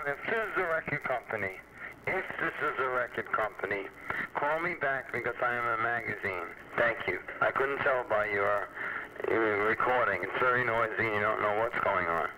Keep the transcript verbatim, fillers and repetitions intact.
if this is a record company, if this is a record company, call me back because I am a magazine. Thank you. I couldn't tell by your, your recording. It's very noisy and you don't know what's going on.